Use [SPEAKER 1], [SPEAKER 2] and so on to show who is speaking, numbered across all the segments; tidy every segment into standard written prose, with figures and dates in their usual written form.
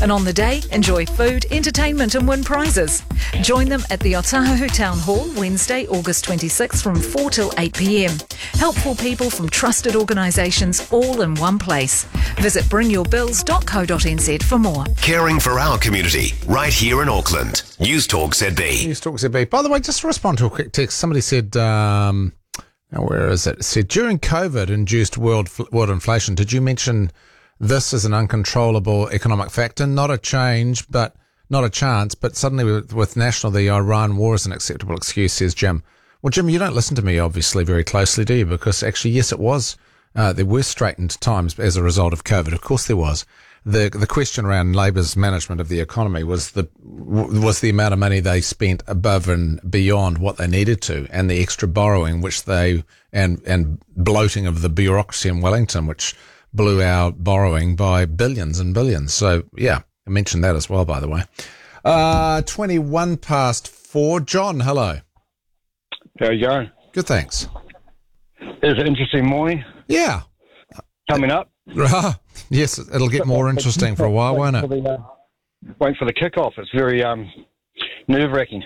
[SPEAKER 1] And on the day, enjoy food, entertainment and win prizes. Join them at the Otahuhu Town Hall Wednesday, August 26th from 4 till 8 p.m. Helpful people from trusted organisations all in one place. Visit bringyourbills.co.nz for more.
[SPEAKER 2] Caring for our community, right here in Auckland. News Talk ZB.
[SPEAKER 3] News Talk ZB. By the way, just to respond to a quick text, somebody said, where is it? It said, during COVID-induced world inflation, did you mention this as an uncontrollable economic factor? Not a chance, but suddenly with national, the Iran war is an acceptable excuse, says Jim. Well, Jim, you don't listen to me, obviously, very closely, do you? Because actually, yes, it was. There were straitened times as a result of COVID. Of course there was. The question around Labour's management of the economy was the amount of money they spent above and beyond what they needed to, and the extra borrowing and bloating of the bureaucracy in Wellington, which blew our borrowing by billions and billions. So, yeah, I mentioned that as well, by the way. 21 past 4. John, hello.
[SPEAKER 4] How you going?
[SPEAKER 3] Good, thanks.
[SPEAKER 4] It's an interesting morning.
[SPEAKER 3] Yeah.
[SPEAKER 4] Coming up.
[SPEAKER 3] Yes, it'll get more interesting for a while, won't it?
[SPEAKER 4] Waiting for the kickoff. It's very nerve-wracking.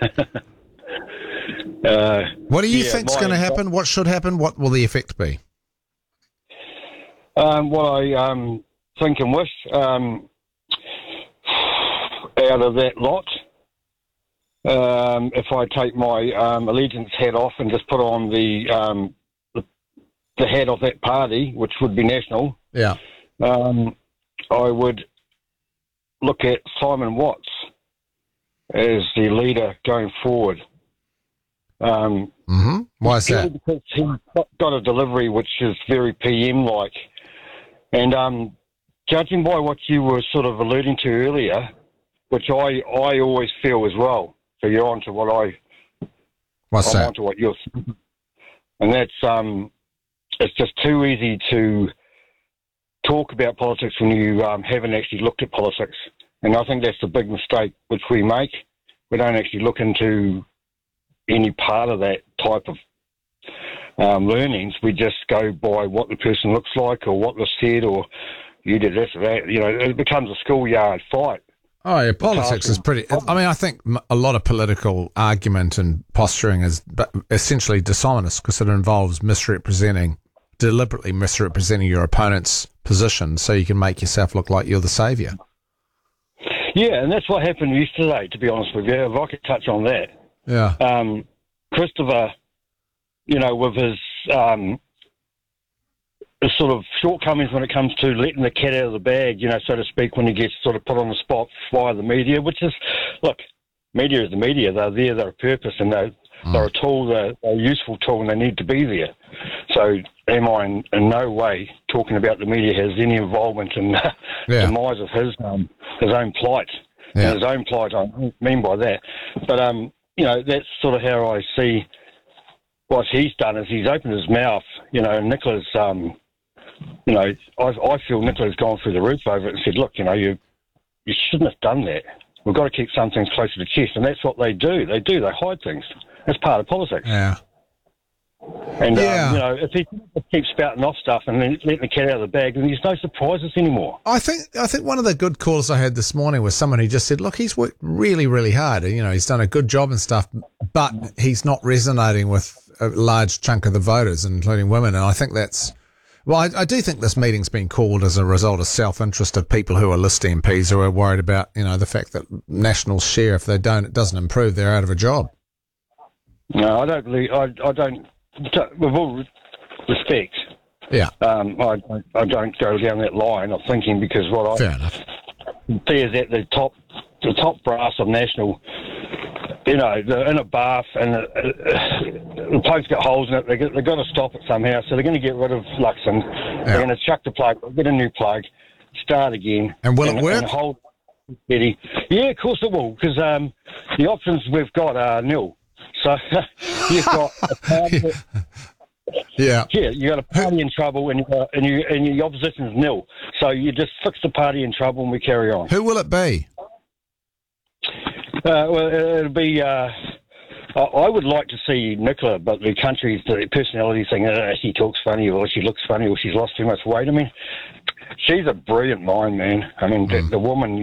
[SPEAKER 3] What do you think's going to happen? What should happen? What will the effect be?
[SPEAKER 4] What I think and wish out of that lot, if I take my allegiance hat off and just put on the head of that party, which would be National, I would look at Simon Watts as the leader going forward.
[SPEAKER 3] Why is that?
[SPEAKER 4] Because he's got a delivery which is very PM-like. And judging by what you were sort of alluding to earlier, which I always feel as well, so you're on to what
[SPEAKER 3] What's that?
[SPEAKER 4] on to what you're saying. And that's... it's just too easy to talk about politics when you haven't actually looked at politics. And I think that's the big mistake which we make. We don't actually look into any part of that type of learnings. We just go by what the person looks like or what was said or you did this or that. You know, it becomes a schoolyard fight.
[SPEAKER 3] Oh, yeah, politics is pretty... I mean, I think a lot of political argument and posturing is essentially dishonest because it involves deliberately misrepresenting your opponent's position so you can make yourself look like you're the saviour.
[SPEAKER 4] Yeah, and that's what happened yesterday, to be honest with you. If I could touch on that.
[SPEAKER 3] Yeah.
[SPEAKER 4] Christopher, you know, with his sort of shortcomings when it comes to letting the cat out of the bag, you know, so to speak, when he gets sort of put on the spot via the media, which is, look, media is the media. They're there, they're a purpose, and they're a tool, they're a useful tool, and they need to be there. So am I in no way talking about the media has any involvement in the demise of his own plight.
[SPEAKER 3] Yeah.
[SPEAKER 4] And his own plight, I mean by that. But, you know, that's sort of how I see what he's done is he's opened his mouth, you know, and Nicola's, you know, I feel Nicola's gone through the roof over it and said, look, you know, you shouldn't have done that. We've got to keep some things close to the chest, and that's what they do. They hide things. That's part of politics.
[SPEAKER 3] Yeah.
[SPEAKER 4] And, you know, if he keeps spouting off stuff and then letting the cat out of the bag, then there's no surprises anymore.
[SPEAKER 3] I think one of the good calls I had this morning was someone who just said, look, he's worked really, really hard. You know, he's done a good job and stuff, but he's not resonating with a large chunk of the voters, including women. And I think that's... Well, I do think this meeting's been called as a result of self-interest of people who are list MPs who are worried about, you know, the fact that Nationals share, if they don't, it doesn't improve, they're out of a job.
[SPEAKER 4] No, I don't believe... I don't... With all respect,
[SPEAKER 3] yeah,
[SPEAKER 4] I don't go down that line of thinking because what
[SPEAKER 3] Fair
[SPEAKER 4] I
[SPEAKER 3] enough.
[SPEAKER 4] see is that the top brass of National, you know, they're in a bath and the plugs got holes in it. They've got to stop it somehow, so they're going to get rid of Luxon. Yeah. They're going to chuck the plug, get a new plug, start again.
[SPEAKER 3] And will it work?
[SPEAKER 4] And hold steady. Yeah, of course it will, because the options we've got are nil. So you've got a party you got a party in trouble and your opposition is nil. So you just fix the party in trouble and we carry on.
[SPEAKER 3] Who will it be?
[SPEAKER 4] Well, it'll be. I would like to see Nicola, but the personality thing. She talks funny, or she looks funny, or she's lost too much weight. I mean, she's a brilliant mind, man. I mean, the woman.